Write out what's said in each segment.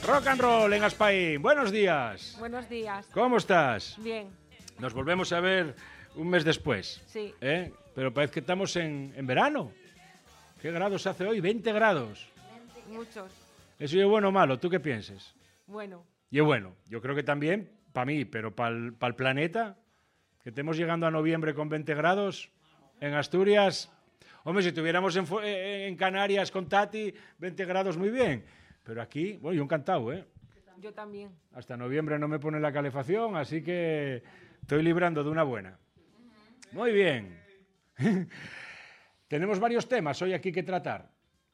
Rock and roll en Aspaín. Buenos días. Buenos días. ¿Cómo estás? Bien. Nos volvemos a ver un mes después. Sí. Pero parece que estamos en verano. ¿Qué grados hace hoy? 20 grados. Muchos. ¿Eso es bueno o malo? ¿Tú qué piensas? Bueno. Y bueno, yo creo que también para mí, pero para el planeta, que estemos llegando a noviembre con 20 grados en Asturias. Hombre, si estuviéramos en Canarias con Tati, 20 grados muy bien. Pero aquí, bueno, yo encantado, ¿eh? Yo también. Hasta noviembre no me pone la calefacción, así que estoy librando de una buena. Muy bien. Tenemos varios temas hoy aquí que tratar.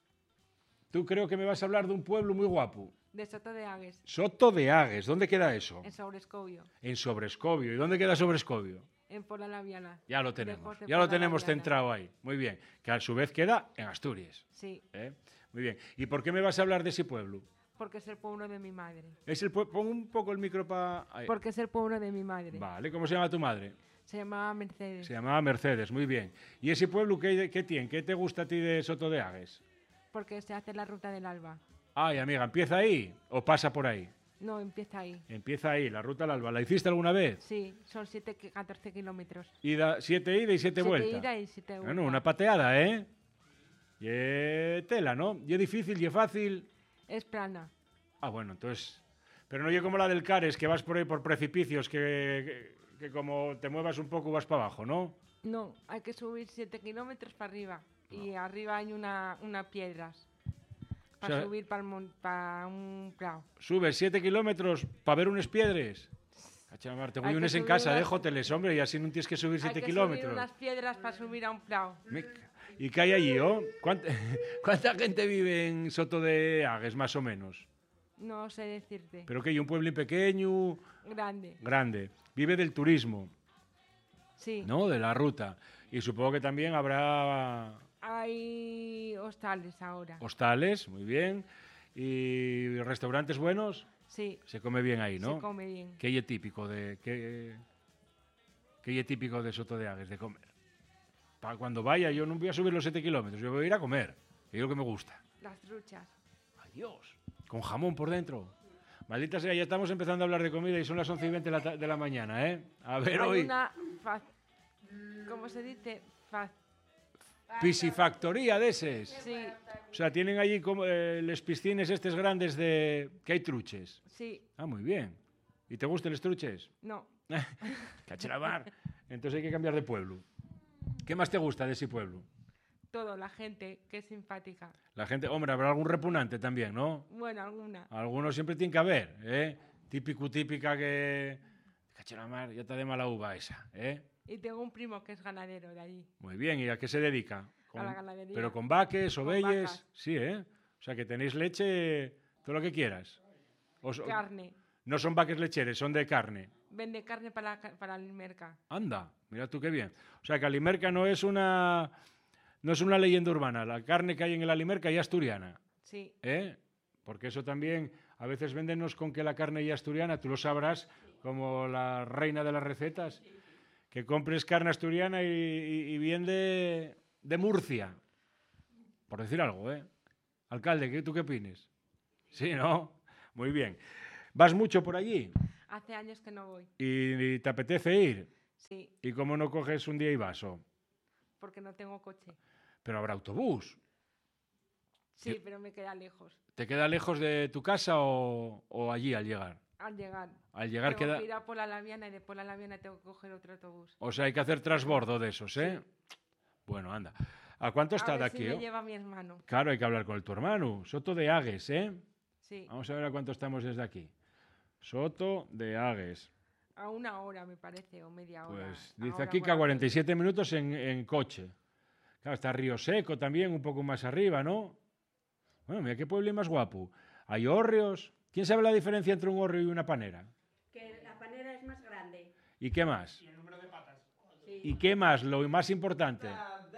Tú creo que me vas a hablar de un pueblo muy guapo. De Soto de Agues. Soto de Agues. ¿Dónde queda eso? En Sobrescobio. En Sobrescobio. ¿Y dónde queda Sobrescobio? En Pola la Viana. Ya lo tenemos. Lejos de Ya lo Pola la tenemos Viana. centrado ahí. Muy bien. Que a su vez queda en Asturias. Sí. Muy bien. ¿Y por qué me vas a hablar de ese pueblo? Porque es el pueblo de mi madre. Pon un poco el micro para... Porque es el pueblo de mi madre. Vale. ¿Cómo se llama tu madre? Se llamaba Mercedes. Se llamaba Mercedes. Muy bien. ¿Y ese pueblo qué tiene? ¿Qué te gusta a ti de Soto de Agues? Porque se hace la ruta del Alba. Ay, amiga, ¿empieza ahí o pasa por ahí? No, empieza ahí. Empieza ahí, la ruta al Alba. ¿La hiciste alguna vez? Sí, son 14 kilómetros. 7 ida y 7 vueltas. 7 ida y 7 vueltas. Bueno, una pateada, ¿eh? Y tela, ¿no? Y es difícil y es fácil. Es plana. Ah, bueno, entonces... Pero no es como la del Cares, que vas por ahí por precipicios, que como te muevas un poco vas para abajo, ¿no? No, hay que subir 7 kilómetros para arriba. Y arriba hay una piedras. Para O sea, subir para un prado. Subes 7 kilómetros para ver unas piedres. Cachamar, te voy Hay que unes en subir casa, unas- déjoteles, hombre, y así no tienes que subir 7 Hay que kilómetros. subir unas piedras para subir a un prado. ¿Y qué hay allí, oh? ¿Cuánta gente vive en Soto de Agues, más o menos? No sé decirte. ¿Pero qué hay? ¿Un pueblo pequeño? Grande. Grande. Vive del turismo, Sí. ¿no? De la ruta. Y supongo que también habrá Hay hostales ahora. hostales, muy bien. Y restaurantes buenos. Sí. Se come bien ahí, ¿no? Se come bien. ¿Qué es típico de Soto de Agues de comer? Para cuando vaya, yo no voy a subir los 7 kilómetros, yo voy a ir a comer, que es lo que me gusta. Las truchas. Adiós. Con jamón por dentro. Maldita sea, ya estamos empezando a hablar de comida y son las 11:20 de la mañana, ¿eh? A ver Hay hoy. una... ¿Cómo se dice? Piscifactoría de eses. Sí. O sea, tienen allí como les piscines estos grandes de... que hay truches. Sí. Ah, muy bien. ¿Y te gustan los truches? No. Cachelamar. Entonces hay que cambiar de pueblo. ¿Qué más te gusta de ese pueblo? Todo, la gente, que es simpática. La gente, hombre, habrá algún repugnante también, ¿no? Bueno, alguna. Algunos siempre tiene que haber, ¿eh? Típica que... Cachelamar, ya está de mala uva esa, ¿eh? Y tengo un primo que es ganadero de allí. Muy bien, ¿y a qué se dedica? A la ganadería. Pero con vaques, Con ovelles, vacas. sí, ¿eh? O sea, que tenéis leche, todo lo que quieras. Carne. No son vaques lecheres, son de carne. Vende carne para el mercado. Anda, mira tú qué bien. O sea, que Alimerca no es una leyenda urbana. La carne que hay en el Alimerca es asturiana, Sí. ¿eh? Porque eso también, a veces véndenos con que la carne es asturiana, tú lo sabrás, como la reina de las recetas, que compres carne asturiana y bien de Murcia, por decir algo, ¿eh? Alcalde, ¿tú qué opinas? Sí, ¿no? Muy bien. ¿Vas mucho por allí? Hace años que no voy. ¿Y te apetece ir? Sí, ¿Y cómo no coges un día y vas? porque no tengo coche. Pero habrá autobús. Sí, pero me queda lejos. ¿Te queda lejos de tu casa o allí al llegar? Al llegar. Al llegar Tengo queda... que ir a Pola la Viana y de Pola la Viana tengo que coger otro autobús. O sea, hay que hacer transbordo de esos, ¿eh? Bueno, anda. ¿A cuánto está A de ver aquí? si me oh? lleva mi hermano. Claro, hay que hablar con tu hermano. Soto de Agues, ¿eh? Sí, Vamos a ver a cuánto estamos desde aquí. Soto de Agues. a 1 hora me parece, o media hora. Pues dice Ahora aquí voy que a ver. 47 minutos en coche. Claro, está Río Seco también, un poco más arriba, ¿no? Bueno, mira qué pueblo más guapo. Hay hórreos. ¿Quién sabe la diferencia entre un hórreo y una panera? Que la panera es más grande. ¿Y qué más? Sí. ¿Y qué más? Lo más importante.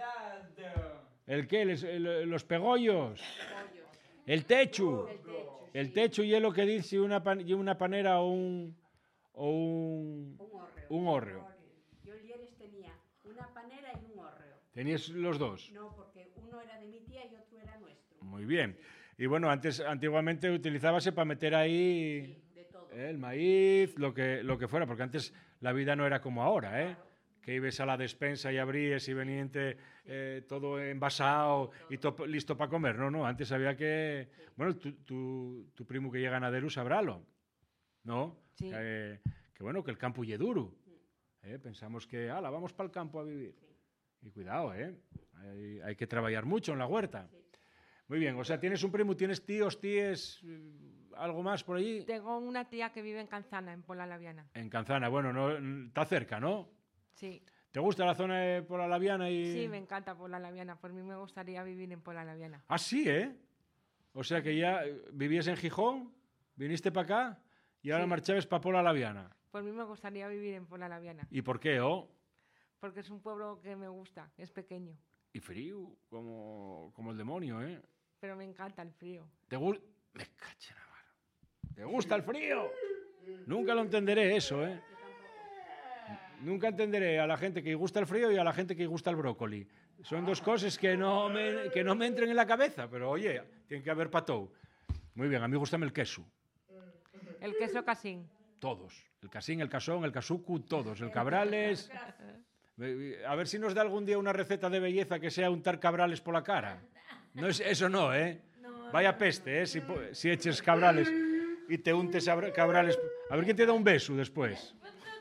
¿El qué? Los pegollos. El techo. El techo y es lo que dice una panera o un Un hórreo. hórreo. Yo el Lieres tenía una panera y un hórreo. ¿Tenías los dos? No, porque uno era de mi tía y otro era nuestro. Muy bien. Y bueno, antiguamente utilizábase para meter ahí De todo. el maíz, lo que fuera, porque antes la vida no era como ahora, ¿eh? Que ibas a la despensa y abríes y venían todo envasado y listo para comer. No, no, antes había que... Bueno, tu primo que llega a ganadero sabrálo, ¿no? Sí. Que bueno, que el campo ye duro. Pensamos que, ala, vamos para el campo a vivir. Y cuidado, hay que trabajar mucho en la huerta. Muy bien, o sea, tienes un primo, tienes tíos, tíes, algo más por allí. Tengo una tía que vive en Canzana, en Pola Laviana. En Canzana, bueno, no, está cerca, ¿no? Sí. ¿Te gusta la zona de Pola Laviana? Sí, me encanta Pola Laviana. Por mí me gustaría vivir en Pola Laviana. Ah, sí, ¿eh? O sea que ya vivías en Gijón, viniste para acá y ahora Sí. marchabas para Pola Laviana. Por mí me gustaría vivir en Pola Laviana. ¿Y por qué, oh? Porque es un pueblo que me gusta, es pequeño. Y frío, como el demonio, ¿eh? Pero me encanta el frío. ¿Te gusta? Me caché la mano. ¿Te gusta el frío? Nunca lo entenderé eso, ¿eh? Nunca entenderé a la gente que gusta el frío y a la gente que gusta el brócoli. Son dos cosas que no me entren en la cabeza, pero oye, tiene que haber para todo. Muy bien, a mí gustame el queso. El queso casín. Todos. El casín, el casón, el casucu, todos. El cabrales. A ver si nos da algún día una receta de belleza que sea untar cabrales por la cara. No es, eso no, ¿eh? Vaya peste, ¿eh? Si eches cabrales y te untes cabrales. A ver quién te da un beso después.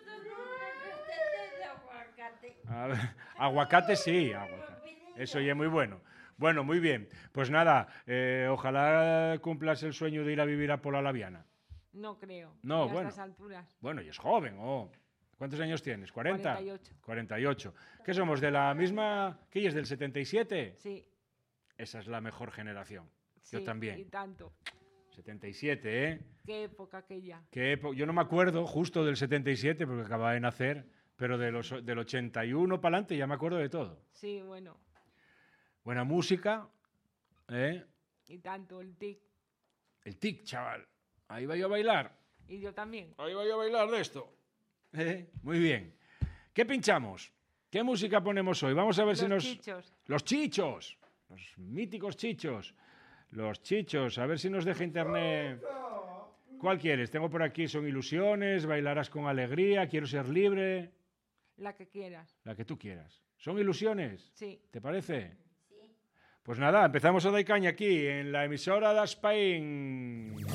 A ver, aguacate sí, aguacate. Eso ya es muy bueno. Bueno, muy bien. Pues nada, ojalá cumplas el sueño de ir a vivir a Pola Laviana. No creo. No, a bueno. estas alturas. Bueno, y es joven, oh. ¿Cuántos años tienes? ¿40? 48. 48. ¿Qué somos? ¿De la misma? ¿Qué es? ¿Del 77? Sí. Esa es la mejor generación. Yo Sí, también. Y tanto. 77, ¿eh? Qué época aquella. Yo no me acuerdo justo del 77 porque acababa de nacer, pero del 81 para adelante ya me acuerdo de todo. Sí, bueno. Buena música, ¿eh? Y tanto, el tic. El tic, chaval. Ahí va yo a bailar. Y yo también. Ahí va yo a bailar de esto. Muy bien. ¿Qué pinchamos? ¿Qué música ponemos hoy? Vamos a ver si Los nos... chichos. Los chichos. Los míticos chichos. Los chichos. A ver si nos deja internet. ¿Cuál quieres? Tengo por aquí Son Ilusiones, Bailarás con Alegría, Quiero Ser Libre. La que quieras. La que tú quieras. ¿Son ilusiones? Sí. ¿Te parece? Pues nada, empezamos a dar caña aquí en la emisora de Spain.